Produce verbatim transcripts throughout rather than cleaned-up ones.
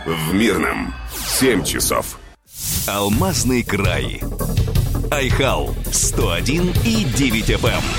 В Мирном семь часов. Алмазный край. Айхал сто один и девять эф эм.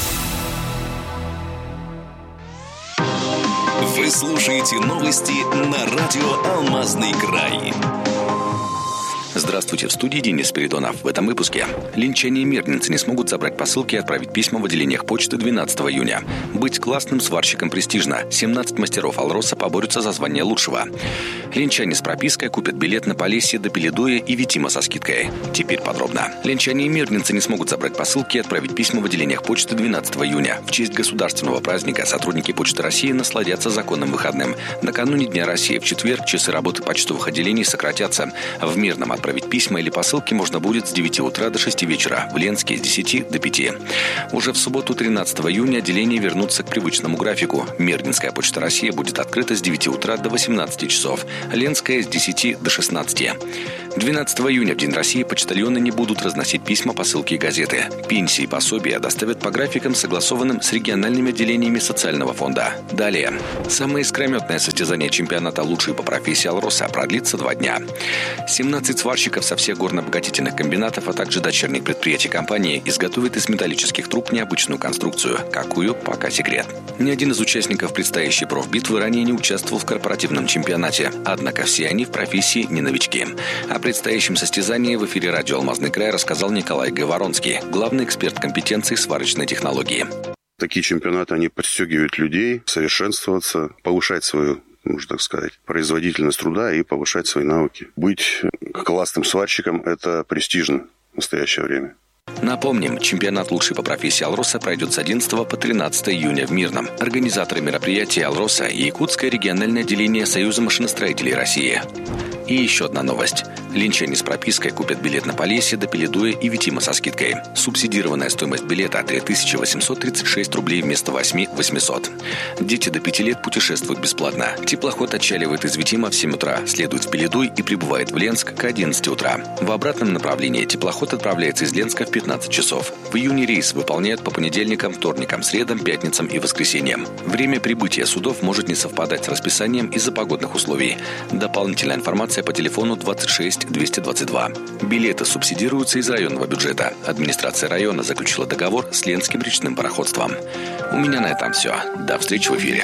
Вы слушаете новости на радио «Алмазный край». Здравствуйте, в студии Денис Спиридонов. В этом выпуске. Линчане и мирнинцы не смогут забрать посылки и отправить письма в отделениях почты двенадцатого июня. Быть классным сварщиком престижно. семнадцать мастеров Алроса поборются за звание лучшего. Линчане с пропиской купят билет на Полесье до Пеледуя и Витима со скидкой. Теперь подробно. Линчане и мирнинцы не смогут забрать посылки и отправить письма в отделениях почты двенадцатого июня. В честь государственного праздника сотрудники Почты России насладятся законным выходным. Накануне Дня России в четверг часы работы почтовых отделений сократятся. В Мирном отправить письма или посылки можно будет с девяти утра до шести вечера, в Ленске с десяти до пяти. Уже в субботу тринадцатого июня отделения вернутся к привычному графику. Мирнинская Почта России будет открыта с девяти утра до восемнадцати часов, Ленская с десяти до шестнадцати. двенадцатого июня, в День России, почтальоны не будут разносить письма, посылки и газеты. Пенсии и пособия доставят по графикам, согласованным с региональными отделениями социального фонда. Далее. Самое искрометное состязание чемпионата «Лучший по профессии Алроса» продлится два дня. семнадцать сварщиков со всех горно-обогатительных комбинатов, а также дочерних предприятий компании изготовят из металлических труб необычную конструкцию. Какую, пока секрет. Ни один из участников предстоящей профбитвы ранее не участвовал в корпоративном чемпионате. Однако все они в профессии не новички. О предстоящем состязании в эфире радио «Алмазный край» рассказал Николай Гайворонский, главный эксперт компетенции сварочной технологии. Такие чемпионаты, они подстегивают людей совершенствоваться, повышать свою, можно так сказать, производительность труда и повышать свои навыки. Быть классным сварщиком – это престижно в настоящее время. Напомним, чемпионат «Лучший по профессии Алроса» пройдет с одиннадцатого по тринадцатое июня в Мирном. Организаторы мероприятия Алроса и Якутское региональное отделение Союза машиностроителей России. И еще одна новость. Линчане с пропиской купят билет на Полесье до Пеледуя и Витима со скидкой. Субсидированная стоимость билета три тысячи восемьсот тридцать шесть рублей вместо восемь тысяч восемьсот. Дети до пяти лет путешествуют бесплатно. Теплоход отчаливает из Витима в семь утра, следует в Пеледуй и прибывает в Ленск к одиннадцати утра. В обратном направлении теплоход отправляется из Ленска в пятнадцать часов. В июне рейс выполняют по понедельникам, вторникам, средам, пятницам и воскресеньям. Время прибытия судов может не совпадать с расписанием из-за погодных условий. Дополнительная информация по телефону двадцать шесть двести двадцать два. Билеты субсидируются из районного бюджета. Администрация района заключила договор с Ленским речным пароходством. У меня на этом все. До встречи в эфире.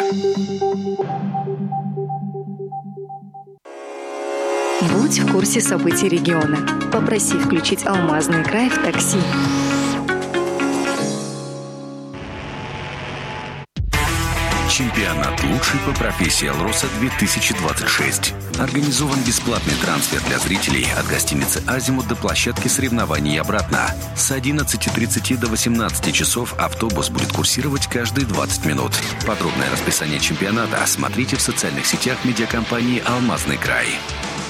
Будь в курсе событий региона. Попроси включить «Алмазный край» в такси. Чемпионат «Лучший по профессии Алроса» две тысячи двадцать шесть. Организован бесплатный трансфер для зрителей от гостиницы «Азимут» до площадки соревнований и обратно. С одиннадцати тридцати до восемнадцати часов автобус будет курсировать каждые двадцать минут. Подробное расписание чемпионата смотрите в социальных сетях медиакомпании «Алмазный край».